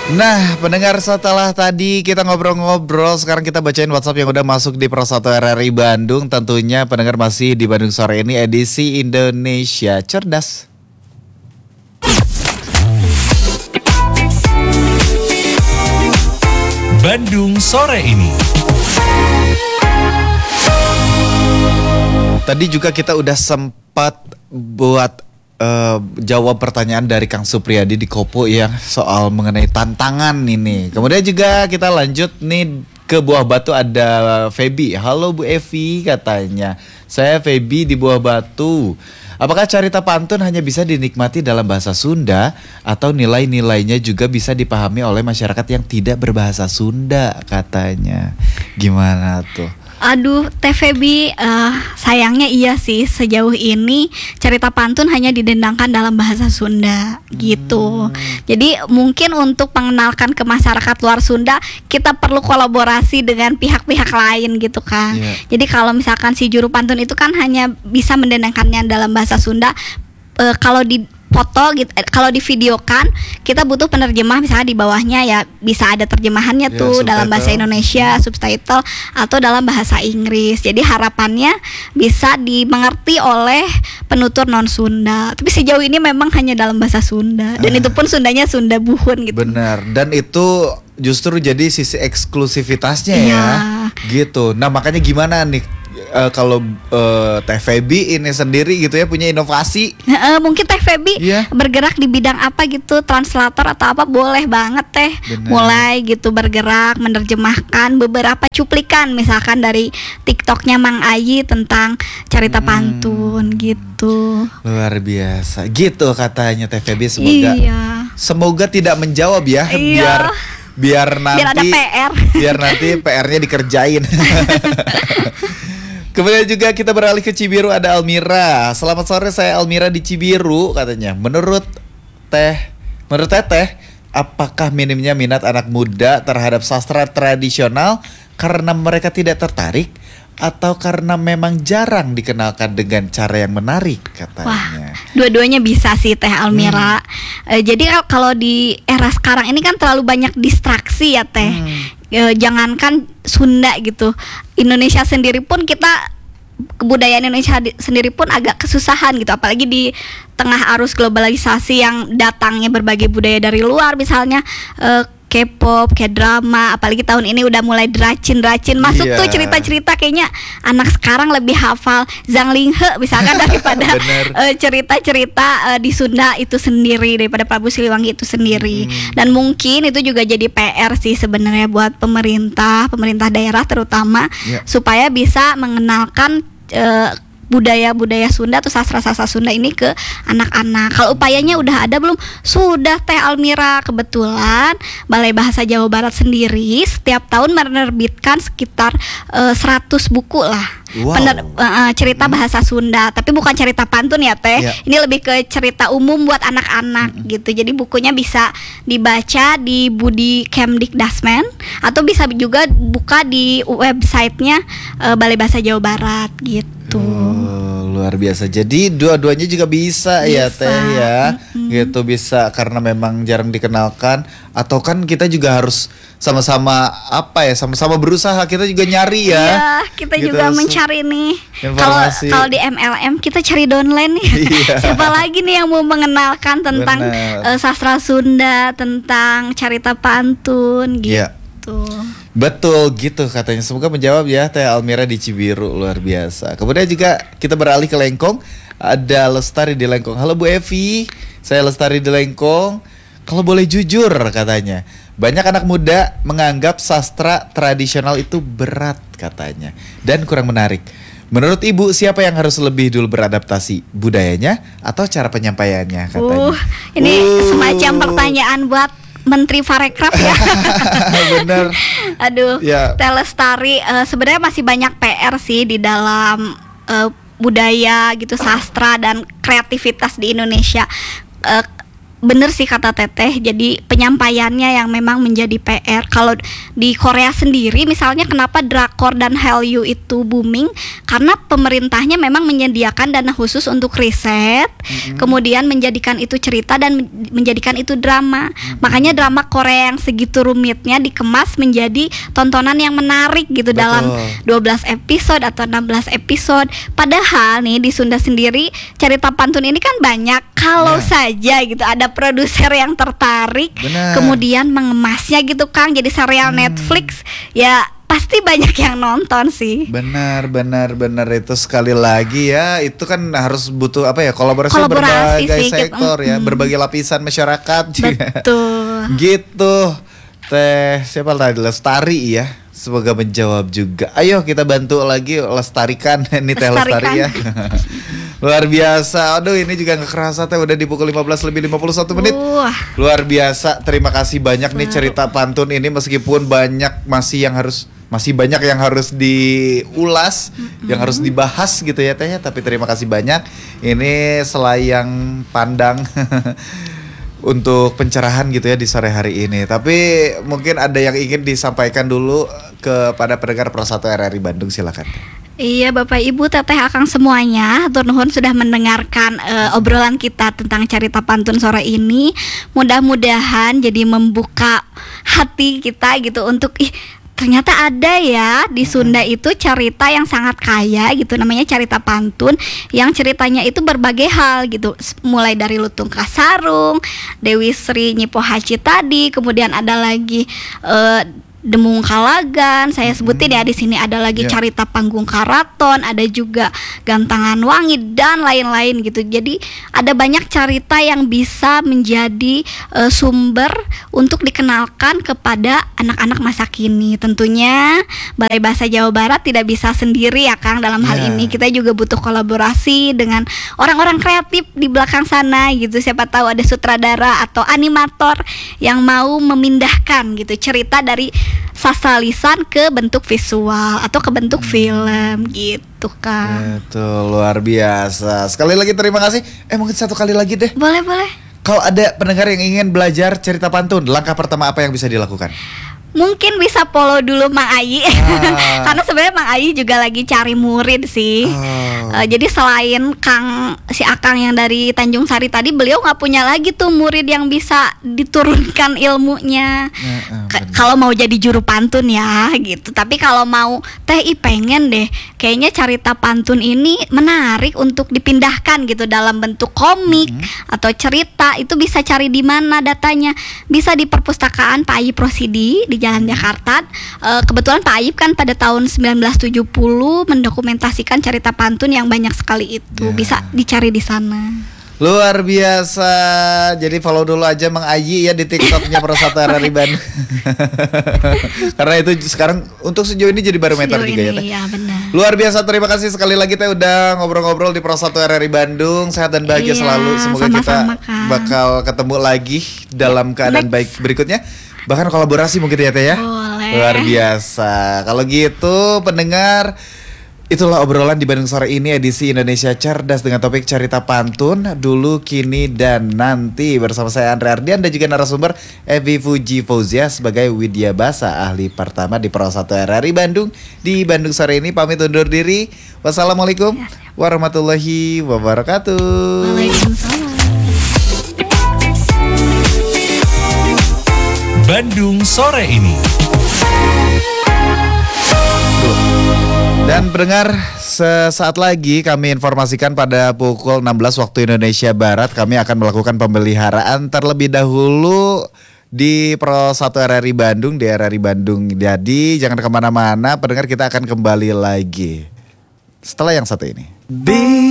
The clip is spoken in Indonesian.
Nah, pendengar, setelah tadi kita ngobrol-ngobrol, sekarang kita bacain WhatsApp yang udah masuk di Pro 1 RRI Bandung. Tentunya pendengar masih di Bandung Sore ini edisi Indonesia Cerdas. Bandung Sore ini. Tadi juga kita udah sempat buat jawab pertanyaan dari Kang Supriyadi di Kopo yang soal mengenai tantangan ini. Kemudian juga kita lanjut nih ke Buah Batu, ada Feby. Halo Bu Evi, katanya. Saya Feby di Buah Batu. Apakah carita pantun hanya bisa dinikmati dalam bahasa Sunda atau nilai-nilainya juga bisa dipahami oleh masyarakat yang tidak berbahasa Sunda, katanya. Gimana tuh? Aduh, TVB, sayangnya iya sih, sejauh ini cerita pantun hanya didendangkan dalam bahasa Sunda gitu. Jadi mungkin untuk mengenalkan ke masyarakat luar Sunda, kita perlu kolaborasi dengan pihak-pihak lain gitu kan. Jadi kalau misalkan si juru pantun itu kan hanya bisa mendendangkannya dalam bahasa Sunda, kalau di foto gitu, kalau di videokan kita butuh penerjemah, misalnya di bawahnya ya bisa ada terjemahannya tuh dalam bahasa Indonesia, subtitle, atau dalam bahasa Inggris. Jadi harapannya bisa dimengerti oleh penutur non Sunda. Tapi sejauh ini memang hanya dalam bahasa Sunda, dan itu pun Sundanya Sunda Buhun gitu. Benar, dan itu justru jadi sisi eksklusivitasnya ya, gitu. Nah makanya gimana nih kalau Teh Feby ini sendiri gitu ya punya inovasi? Mungkin Teh Feby bergerak di bidang apa gitu, translator atau apa, boleh banget Teh. Mulai gitu bergerak menerjemahkan beberapa cuplikan misalkan dari TikToknya Mang Ayi tentang cerita pantun gitu. Luar biasa gitu katanya Teh Feby. Semoga tidak menjawab ya, biar nanti ada PR. Biar nanti PR-nya dikerjain. Kemudian juga kita beralih ke Cibiru, ada Almira. Selamat sore, saya Almira di Cibiru, katanya. Menurut Teteh, apakah minimnya minat anak muda terhadap sastra tradisional karena mereka tidak tertarik atau karena memang jarang dikenalkan dengan cara yang menarik, katanya? Wah, dua-duanya bisa sih Teh Almira. Jadi kalau di era sekarang ini kan terlalu banyak distraksi ya Teh. Jangankan Sunda gitu, Indonesia sendiri pun kebudayaan Indonesia sendiri pun agak kesusahan gitu, apalagi di tengah arus globalisasi yang datangnya berbagai budaya dari luar, misalnya K-pop, K-drama, apalagi tahun ini udah mulai dracin masuk tuh cerita-cerita, kayaknya anak sekarang lebih hafal Zhang Linghe misalkan daripada cerita-cerita di Sunda itu sendiri, daripada Prabu Siliwangi itu sendiri. Dan mungkin itu juga jadi PR sih sebenarnya buat pemerintah daerah terutama, supaya bisa mengenalkan budaya-budaya Sunda atau sastra-sastra Sunda ini ke anak-anak. Kalau upayanya udah ada belum? Sudah Teh Almira. Kebetulan Balai Bahasa Jawa Barat sendiri setiap tahun menerbitkan sekitar 100 buku lah. Cerita bahasa Sunda, tapi bukan cerita pantun ya Teh. Ini lebih ke cerita umum buat anak-anak gitu. Jadi bukunya bisa dibaca di Budi Kemdikdasmen atau bisa juga buka di websitenya Balai Bahasa Jawa Barat gitu. Luar biasa. Jadi dua-duanya juga bisa ya Teh ya. Gitu bisa karena memang jarang dikenalkan, atau kan kita juga harus sama-sama sama-sama berusaha, kita juga nyari ya. Iya, kita gitu, juga mencari nih. Kalau di MLM kita cari downline nih. Siapa lagi nih yang mau mengenalkan tentang sastra Sunda, tentang carita pantun gitu. Betul gitu katanya. Semoga menjawab ya Teh Almira di Cibiru, luar biasa. Kemudian juga kita beralih ke Lengkong, ada Lestari di Lengkong. Halo Bu Evi, saya Lestari di Lengkong. Kalau boleh jujur katanya, banyak anak muda menganggap sastra tradisional itu berat katanya dan kurang menarik. Menurut Ibu, siapa yang harus lebih dulu beradaptasi, budayanya atau cara penyampaiannya katanya? Ini semacam pertanyaan buat Menteri Parekraf ya. Bener. Aduh, Teh Lestari, sebenarnya masih banyak PR sih di dalam budaya gitu, sastra dan kreativitas di Indonesia. bener sih kata Teteh, jadi penyampaiannya yang memang menjadi PR. Kalau di Korea sendiri misalnya kenapa drakor dan Hallyu itu booming, karena pemerintahnya memang menyediakan dana khusus untuk riset, kemudian menjadikan itu cerita dan menjadikan itu drama. Makanya drama Korea yang segitu rumitnya dikemas menjadi tontonan yang menarik gitu. Betul. Dalam 12 episode atau 16 episode. Padahal nih di Sunda sendiri cerita pantun ini kan banyak. Kalau saja gitu ada produser yang tertarik, Benar. kemudian mengemasnya gitu Kang jadi serial Netflix, ya pasti banyak yang nonton sih. Benar itu sekali lagi ya, itu kan harus butuh apa ya, kolaborasi Kolaborasi berbagai sih, sektor ya, berbagai lapisan masyarakat juga. Betul. Gitu. Teh siapa tadi, Lestari ya. Semoga menjawab juga. Ayo kita bantu lagi lestarikan ini Teh Lestari ya. Luar biasa. Aduh ini juga gak kerasa Teh udah di pukul 15 lebih 51 menit. Luar biasa. Terima kasih banyak nih cerita pantun ini, meskipun masih banyak yang harus diulas, yang harus dibahas gitu ya Teh ya. Tapi terima kasih banyak. Ini selayang pandang untuk pencerahan gitu ya di sore hari ini. Tapi mungkin ada yang ingin disampaikan dulu kepada pendengar Pro 1 RRI Bandung, silakan. Iya Bapak Ibu Teteh Akang semuanya, hatur nuhun sudah mendengarkan obrolan kita tentang cerita pantun sore ini. Mudah-mudahan jadi membuka hati kita gitu untuk ternyata ada ya di Sunda itu cerita yang sangat kaya gitu, namanya cerita pantun yang ceritanya itu berbagai hal gitu, mulai dari Lutung Kasarung, Dewi Sri Nyipo Haci tadi, kemudian ada lagi Demung Kalagan, saya sebutin ya di sini, ada lagi Carita Panggung Karaton, ada juga Gantangan Wangi dan lain-lain gitu. Jadi ada banyak cerita yang bisa menjadi sumber untuk dikenalkan kepada anak-anak masa kini. Tentunya Balai Bahasa Jawa Barat tidak bisa sendiri ya Kang dalam hal ini. Kita juga butuh kolaborasi dengan orang-orang kreatif di belakang sana gitu. Siapa tahu ada sutradara atau animator yang mau memindahkan gitu cerita dari sastra lisan ke bentuk visual atau ke bentuk film gitu Kang. Itu luar biasa. Sekali lagi terima kasih. Mungkin satu kali lagi deh. Boleh. Kalau ada pendengar yang ingin belajar cerita pantun, langkah pertama apa yang bisa dilakukan? Mungkin bisa follow dulu Mang Ayi. Karena sebenarnya Mang Ayi juga lagi cari murid sih. Jadi selain si Akang yang dari Tanjung Sari tadi, beliau nggak punya lagi tuh murid yang bisa diturunkan ilmunya. Kalau mau jadi juru pantun ya gitu. Tapi kalau mau pengen deh, kayaknya cerita pantun ini menarik untuk dipindahkan gitu dalam bentuk komik atau cerita. Itu bisa cari di mana datanya? Bisa di perpustakaan Pak Ayib Rosidi di Jalan Jakarta. Kebetulan Pak Ayib kan pada tahun 1970 mendokumentasikan cerita pantun yang banyak sekali itu. Bisa dicari di sana. Luar biasa. Jadi follow dulu aja Mang Ayi ya di TikToknya Pro 1 RRI Bandung. Karena itu sekarang untuk sejauh ini jadi barometer juga ya Teh. Iya benar. Luar biasa, terima kasih sekali lagi Teh udah ngobrol-ngobrol di Pro 1 RRI Bandung. Sehat dan bahagia selalu. Semoga kita bakal ketemu lagi dalam keadaan baik berikutnya. Bahkan kolaborasi mungkin ya Teh ya. Boleh. Luar biasa. Kalau gitu pendengar, itulah obrolan di Bandung Sore ini edisi Indonesia Cerdas dengan topik cerita pantun dulu, kini, dan nanti. Bersama saya Andre Ardian dan juga narasumber Evi Fuji Fauzia sebagai Widya Basa, ahli pertama di Pro 1 RRI Bandung. Di Bandung Sore ini pamit undur diri. Wassalamualaikum warahmatullahi wabarakatuh. Waalaikumsalam. Bandung Sore ini. Dan pendengar, sesaat lagi kami informasikan pada pukul 16 waktu Indonesia Barat kami akan melakukan pemeliharaan terlebih dahulu di Pro 1 RRI Bandung, di RRI Bandung. Jadi jangan kemana-mana pendengar, kita akan kembali lagi setelah yang satu ini.